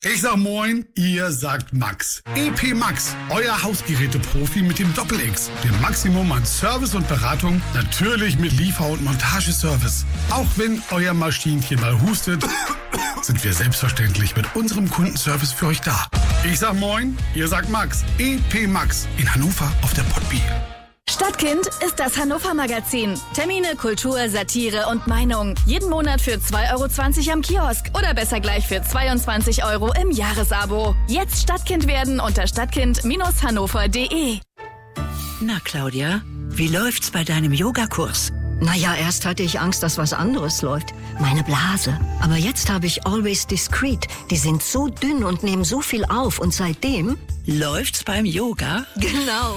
Ich sag moin, ihr sagt Max. EP Max, euer Hausgeräte-Profi mit dem Doppel-X. Dem Maximum an Service und Beratung, natürlich mit Liefer- und Montageservice. Auch wenn euer Maschinchen mal hustet, sind wir selbstverständlich mit unserem Kundenservice für euch da. Ich sag moin, ihr sagt Max. EP Max in Hannover auf der Potbie. Stadtkind ist das Hannover-Magazin. Termine, Kultur, Satire und Meinung. Jeden Monat für 2,20 € am Kiosk oder besser gleich für 22 € im Jahresabo. Jetzt Stadtkind werden unter stadtkind-hannover.de. Na Claudia, wie läuft's bei deinem Yogakurs? Naja, erst hatte ich Angst, dass was anderes läuft. Meine Blase. Aber jetzt habe ich Always Discreet. Die sind so dünn und nehmen so viel auf. Und seitdem... Läuft's beim Yoga? Genau.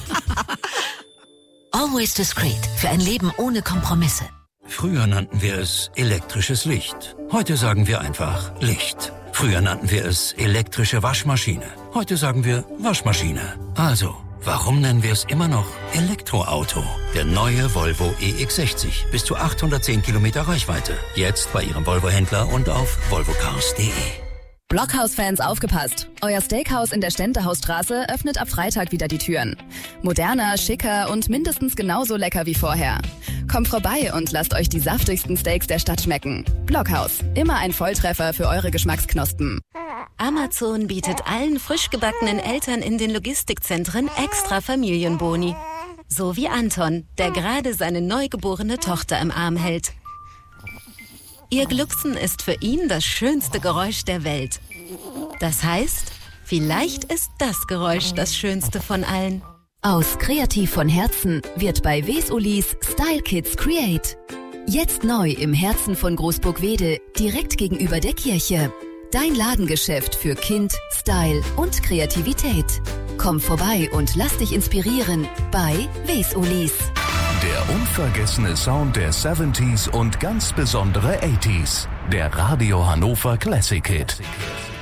Always Discreet. Für ein Leben ohne Kompromisse. Früher nannten wir es elektrisches Licht. Heute sagen wir einfach Licht. Früher nannten wir es elektrische Waschmaschine. Heute sagen wir Waschmaschine. Also, warum nennen wir es immer noch Elektroauto? Der neue Volvo EX60. Bis zu 810 Kilometer Reichweite. Jetzt bei Ihrem Volvo-Händler und auf volvocars.de. Blockhaus-Fans aufgepasst. Euer Steakhouse in der Ständehausstraße öffnet ab Freitag wieder die Türen. Moderner, schicker und mindestens genauso lecker wie vorher. Kommt vorbei und lasst euch die saftigsten Steaks der Stadt schmecken. Blockhaus, immer ein Volltreffer für eure Geschmacksknospen. Amazon bietet allen frisch gebackenen Eltern in den Logistikzentren extra Familienboni. So wie Anton, der gerade seine neugeborene Tochter im Arm hält. Ihr Glucksen ist für ihn das schönste Geräusch der Welt. Das heißt, vielleicht ist das Geräusch das schönste von allen. Aus Kreativ von Herzen wird bei Wesulis Style Kids Create. Jetzt neu im Herzen von Großburgwede, direkt gegenüber der Kirche. Dein Ladengeschäft für Kind, Style und Kreativität. Komm vorbei und lass dich inspirieren bei Wesulis. Der unvergessene Sound der 70s und ganz besondere 80s. Der Radio Hannover Classic Hit.